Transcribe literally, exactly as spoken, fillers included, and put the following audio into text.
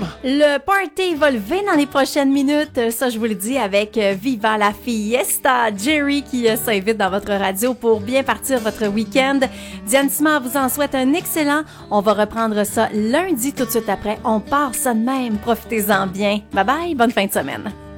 Le party va lever dans les prochaines minutes. Ça, je vous le dis, avec Viva la Fiesta. Jerry qui s'invite dans votre radio pour bien partir votre week-end. Diane Simard vous en souhaite un excellent. On va reprendre ça lundi tout de suite après. On part ça de même. Profitez-en bien. Bye bye. Bonne fin de semaine.